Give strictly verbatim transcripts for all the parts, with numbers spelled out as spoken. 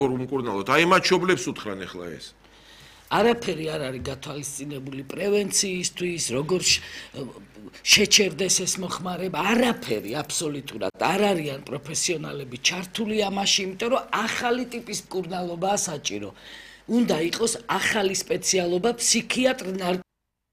უმკურნალოდ. აი მათ შობლებს უთხრან ახლა ეს. არაფერი არ არის გათვალისწინებული პრევენციისთვის, როგორ შეჩერდეს ეს მოხმარება, არაფერი აბსოლუტურად არ არიან პროფესიონალები ჩართული ამაში, იმიტომ რომ ახალი ტიპის მკურნალობაა საჭირო. უნდა იყოს ახალი სპეციალობა ფსიქიატრ ნარკ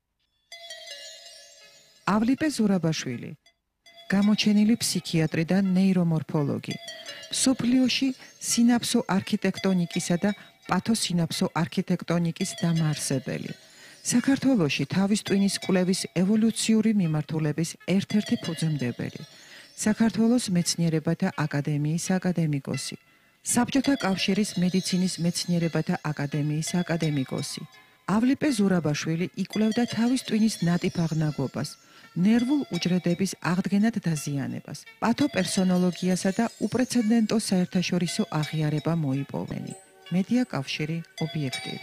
ავლიპე ზურაბაშვილი, გამოჩენილი ფსიქიატრი და ნეირომორფოლოგი, მსოფლიოში სინაფსო არქიტექტონიკისა და პათოსინაფსო არქიტექტონიკის დამაარსებელი, საქართველოში თავის ტვინის კვლევის ევოლუციური მიმართულების ერთ-ერთი ფუძემდებელი, საქართველოს მეცნიერებათა აკადემიის აკადემიკოსი, საბჭოთა კავშირის მედიცინის მეცნიერებათა აკადემიის აკადემიკოსი. ავლიპე ზურაბაშვილი იკვლევდა თავის ტვინის ნატიფ აღნაგობას, ნერვულ უჯრედების აღდგენად დაზიანებას, პათოპერსონოლოგიასა და უპრეცედენტო საერთაშორისო აღიარება მოიპოვენი. მედია კავშირი ობიექტივი.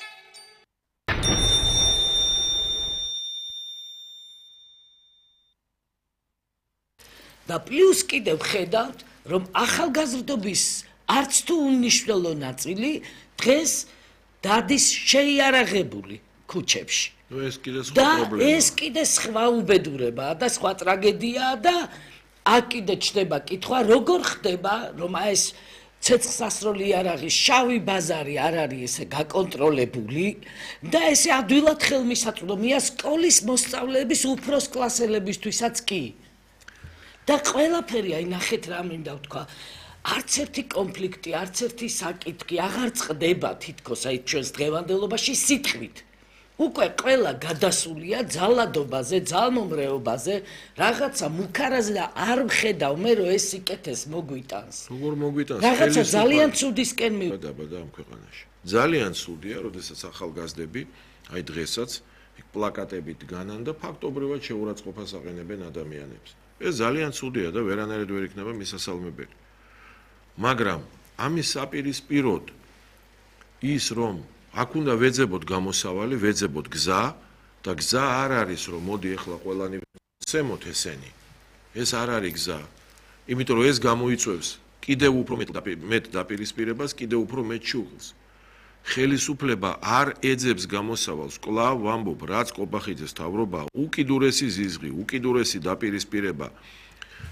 და პლუს კიდევ ხედავთ, რომ ახალგაზრდობის არც თუ უნიშნელო ნაწილი დღეს დადის შეიარაღებული ქუჩებში. ეს კიდე სხვა და პრობლემაა. ეს კიდე სხვა უბედურებაა და სხვა ტრაგედიაა და აქ კიდე ჩდება კითხვა, როგორ ხდება, რომ აი ეს ცეცხლსასროლი იარაღის შავი ბაზარი არ არის ესე გაკონტროლებული და ესე ადვილად ხელმისაწვდომია სკოლის მოსწავლეების უფროს კლასელებისთვისაც კი. და ყველაფერი აი ნახეთ რა მინდა ვთქვა, არც ერთი კონფლიქტი, არც ერთი საკითხი აღარ წყდება თითქოს აი ჩვენს დღევანდელობაში სიტყვით. უკვე ყველა გადასულია ძალადობაზე, ძალმომრეობაზე, რაღაცა მუქარაზე და არ ვხედავ მე რომ ეს სიკეთეს მოგვიტანს. როგორ მოგვიტანს? რაღაცა ძალიან ცუდისკენ მივ გადაბადა ამ ქვეყანაში. ძალიან ცუდია, როდესაც ახალგაზრდები, აი დღესაც იქ პლაკატებით განან და ფაქტობრივად შეურაცხყოფას აყენებენ ადამიანებს. ეს ძალიან ცუდია და ვერანაირად ვერ იქნება მისასალმებელი. მაგრამ ამის საპირისპიროდ ის რომ აქ უნდა ვეძებოთ გამოსავალი, ვეძებოთ გზა და გზა არ არის რომ მოდი ახლა ყველანი ვცემოთ ესენი. ეს არ არის გზა. იმიტომ რომ ეს გამოიწვევს კიდევ უფრო მეტ დაპირისპირებას, კიდევ უფრო მეტ შუღლს. ხელისუფლება არ ეძებს გამოსავალს, კლავ ვამბობ, რაც კობახიძეს თავრობა, უკიდურესი ზიზღი, უკიდურესი დაპირისპირება